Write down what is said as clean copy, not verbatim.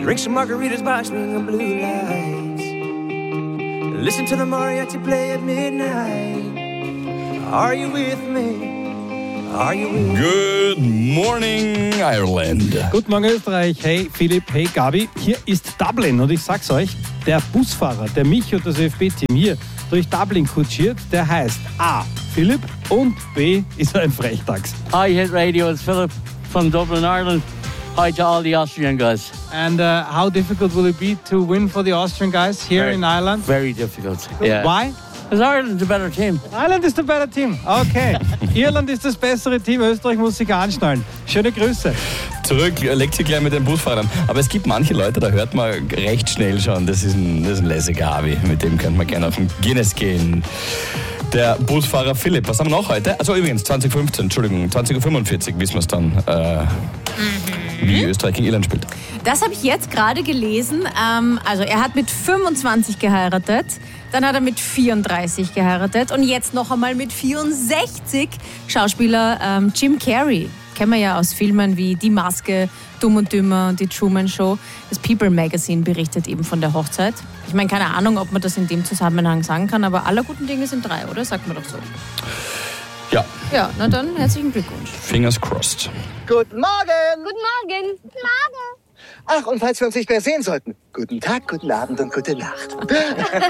Drink some margaritas by swinging blue lights. Listen to the mariachi play at midnight. Are you with me? Are you with me? Good morning, Ireland. Guten Morgen, Österreich. Hey, Philipp. Hey, Gabi. Hier ist Dublin und ich sag's euch, der Busfahrer, der mich und das ÖFB-Team hier durch Dublin kutschiert, der heißt A. Philipp und B. ist er ein Frechdachs. Hi, Hit Radio. It's Philip from Dublin, Ireland. Hi to all the Austrian guys. And how difficult will it be to win for the Austrian guys here in Ireland? Very difficult. Yeah. Why? Because Ireland's a better team. Ireland is the better team. Okay. Irland ist das bessere Team. Österreich muss sich anschnallen. Schöne Grüße. Zurück, legt sich gleich mit den Busfahrern. Aber es gibt manche Leute, da hört man recht schnell schon, das ist ein lässiger Harvey. Mit dem könnte man gerne auf den Guinness gehen. Der Busfahrer Philipp. Was haben wir noch heute? Also übrigens, 20:45 wissen wir es dann, wie Österreich gegen Irland spielt. Das habe ich jetzt gerade gelesen. Also er hat mit 25 geheiratet, dann hat er mit 34 geheiratet und jetzt noch einmal mit 64. Schauspieler Jim Carrey. Kennen wir ja aus Filmen wie Die Maske, Dumm und Dümmer und die Truman Show. Das People Magazine berichtet eben von der Hochzeit. Ich meine, keine Ahnung, ob man das in dem Zusammenhang sagen kann, aber aller guten Dinge sind 3, oder? Sagt man doch so. Ja. Ja, na dann herzlichen Glückwunsch. Fingers crossed. Guten Morgen! Guten Morgen. Guten Morgen. Ach, und falls wir uns nicht mehr sehen sollten, guten Tag, guten Abend und gute Nacht.